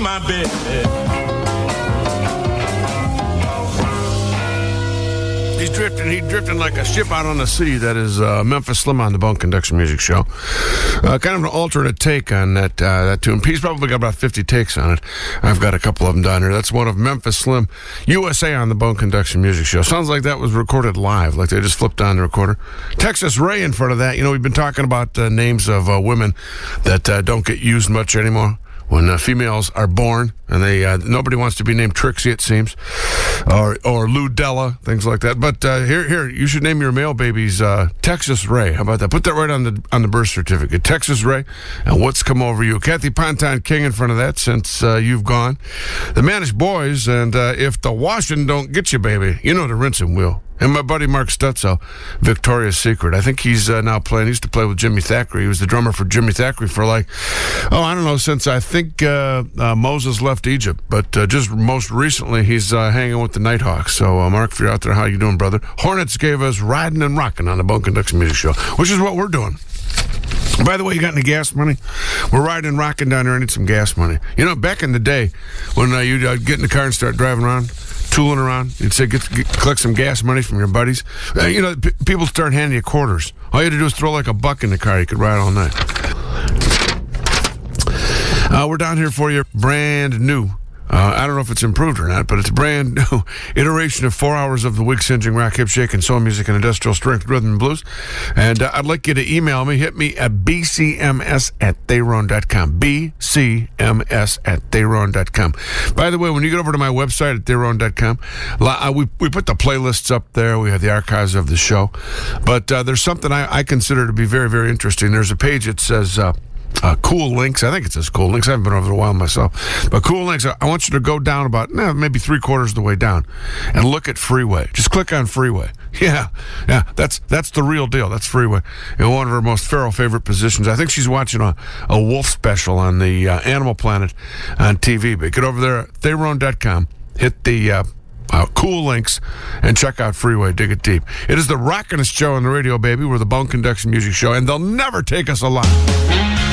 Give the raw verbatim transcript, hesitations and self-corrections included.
my baby. He's drifting. He's drifting like a ship out on the sea. That is uh, Memphis Slim on the Bone Conduction Music Show. Uh, kind of an alternate take on that uh, that tune. He's probably got about fifty takes on it. I've got a couple of them down here. That's one of Memphis Slim, U S A on the Bone Conduction Music Show. Sounds like that was recorded live, like they just flipped on the recorder. Texas Ray in front of that. You know, we've been talking about uh, names of uh, women that uh, don't get used much anymore. When uh, females are born, and they uh, nobody wants to be named Trixie, it seems, or or Lou Della, things like that. But uh, here, here, you should name your male babies uh, Texas Ray. How about that? Put that right on the on the birth certificate, Texas Ray. And what's come over you, Kathy Ponton King in front of that since uh, you've gone. The Manish Boys, and uh, if the washing don't get you, baby, you know the rinsing will. And my buddy Mark Stutzel, Victoria's Secret. I think he's uh, now playing. He used to play with Jimmy Thackeray. He was the drummer for Jimmy Thackeray for like, oh, I don't know, since I think uh, uh, Moses left Egypt. But uh, just most recently, he's uh, hanging with the Nighthawks. So, uh, Mark, if you're out there, how you doing, brother? Hornets gave us Riding and Rocking on the Bone Conduction Music Show, which is what we're doing. By the way, you got any gas money? We're riding and rocking down there. I need some gas money. You know, back in the day, when uh, you'd uh, get in the car and start driving around, tooling around, you'd say, get, get, collect some gas money from your buddies. Uh, you know, p- people start handing you quarters. All you had to do is throw like a buck in the car. You could ride all night. Uh, we're down here for you, brand new. Uh, I don't know if it's improved or not, but it's a brand new iteration of four hours of the wig-singeing, rock, hip shake, and soul music and industrial strength rhythm and blues. And uh, I'd like you to email me. Hit me at b c m s at theron dot com. b c m s at theron dot com. By the way, when you get over to my website at theron dot com, uh, we, we put the playlists up there. We have the archives of the show. But uh, there's something I, I consider to be very, very interesting. There's a page that says... Uh, Uh, cool links. I think it says cool links. I haven't been over there a while myself. But cool links, I want you to go down about eh, maybe three quarters of the way down and look at Freeway. Just click on Freeway. Yeah, yeah, that's that's the real deal. That's Freeway. In one of her most feral favorite positions. I think she's watching a, a wolf special on the uh, Animal Planet on T V. But get over there at theron dot com. Hit the... Uh, Uh, cool links and check out Freeway. Dig it deep. It is the rockin'est show on the radio, baby. We're the Bone Conduction Music Show, and they'll never take us alive.